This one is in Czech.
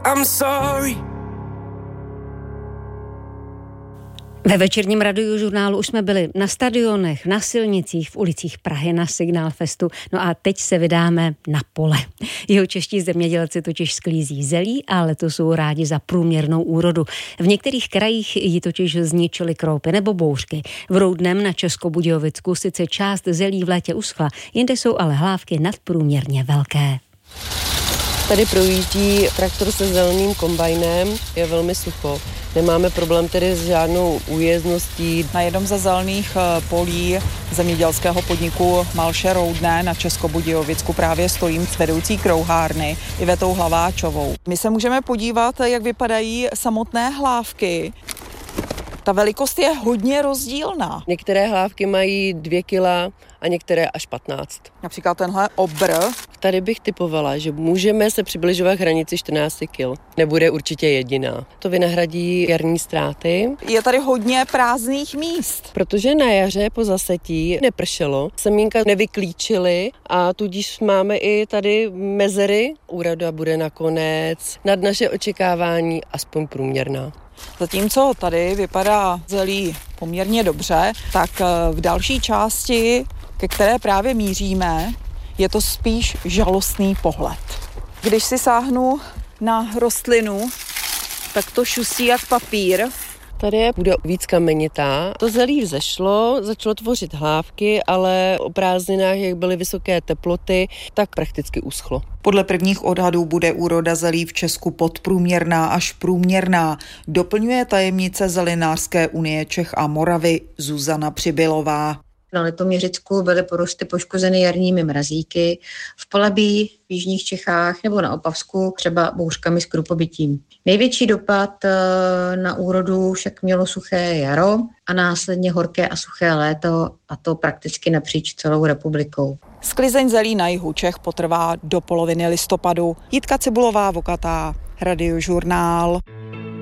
I'm sorry. Ve večerním Radiožurnálu už jsme byli na stadionech, na silnicích, v ulicích Prahy na Signál Festu. No a teď se vydáme na pole. Jihočeští zemědělci totiž sklízí zelí a letos jsou rádi za průměrnou úrodu. V některých krajích ji totiž zničily kroupy nebo bouřky. V Roudném na Českobudějovicku sice část zelí v létě uschla, jinde jsou ale hlávky nadprůměrně velké. Tady projíždí traktor se zeleným kombajnem, je velmi sucho. Nemáme problém tedy s žádnou újezdností. Na jednom ze zelených polí zemědělského podniku Malše Roudné na Českobudějovicku právě stojím s vedoucí krouhárny Ivetou Hlaváčovou. My se můžeme podívat, jak vypadají samotné hlávky. Ta velikost je hodně rozdílná. Některé hlávky mají 2 kila a některé až 15. Například tenhle obr. Tady bych typovala, že můžeme se přibližovat k hranici 14 kil. Nebude určitě jediná. To vynahradí jarní ztráty. Je tady hodně prázdných míst. Protože na jaře po zasetí nepršelo, semínka nevyklíčily a tudíž máme i tady mezery. Úroda bude nakonec nad naše očekávání aspoň průměrná. Zatímco tady vypadá zelí poměrně dobře, tak v další části, ke které právě míříme, je to spíš žalostný pohled. Když si sáhnu na rostlinu, tak to šustí jak papír. Tady bude víc kamenitá. To zelí vzešlo, začalo tvořit hlávky, ale o prázdninách, jak byly vysoké teploty, tak prakticky uschlo. Podle prvních odhadů bude úroda zelí v Česku podprůměrná až průměrná, doplňuje tajemnice Zelinářské unie Čech a Moravy Zuzana Přibylová. Na Litoměřicku byly porosty poškozeny jarními mrazíky, v Polabí, v jižních Čechách nebo na Opavsku třeba bouřkami s krupobytím. Největší dopad na úrodu však mělo suché jaro a následně horké a suché léto, a to prakticky napříč celou republikou. Sklizeň zelí na jihu Čech potrvá do poloviny listopadu. Jitka Cibulová, Vokatá, Radiožurnál.